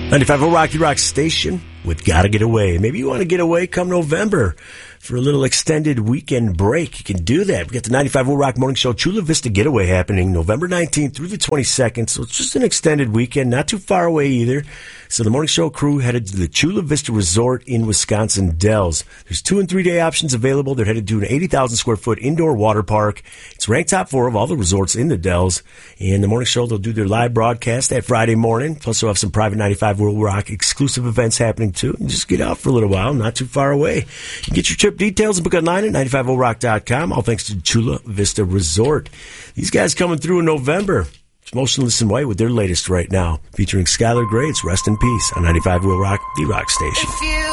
95 Rocky Rock Station with Gotta Get Away. Maybe you want to get away come November for a little extended weekend break. You can do that. We got the 95 Rock Morning Show Chula Vista Getaway happening November 19th through the 22nd. So it's just an extended weekend, not too far away either. So the Morning Show crew headed to the Chula Vista Resort in Wisconsin Dells. There's 2 and 3 day options available. They're headed to an 80,000 square foot indoor water park. It's ranked top 4 of all the resorts in the Dells. And the Morning Show, they'll do their live broadcast that Friday morning. Plus, they'll have some private 95 World Rock exclusive events happening too. And just get out for a little while, not too far away. You can get your trip details and book online at 95rock.com. All thanks to Chula Vista Resort. These guys coming through in November. It's Motionless in White with their latest right now, featuring Skylar Gray. It's Rest in Peace on 95 Will Rock, the rock station.